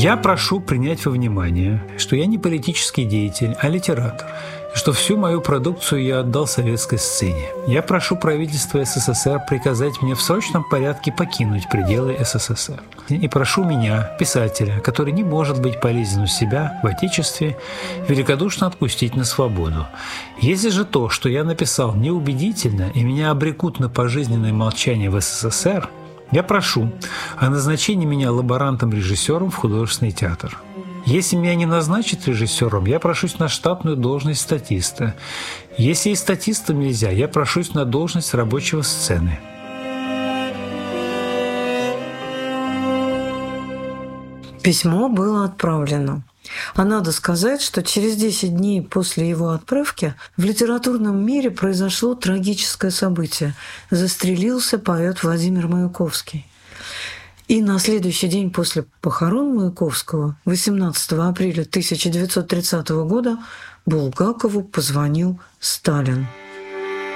Я прошу принять во внимание, что я не политический деятель, а литератор, и что всю мою продукцию я отдал советской сцене. Я прошу правительство СССР приказать мне в срочном порядке покинуть пределы СССР. И прошу меня, писателя, который не может быть полезен у себя в Отечестве, великодушно отпустить на свободу. Если же то, что я написал, неубедительно и меня обрекут на пожизненное молчание в СССР, я прошу о назначении меня лаборантом-режиссером в художественный театр. Если меня не назначат режиссером, я прошусь на штатную должность статиста. Если и статистом нельзя, я прошусь на должность рабочего сцены. Письмо было отправлено. А надо сказать, что через 10 дней после его отправки в литературном мире произошло трагическое событие. Застрелился поэт Владимир Маяковский. И на следующий день после похорон Маяковского, 18 апреля 1930 года, Булгакову позвонил Сталин.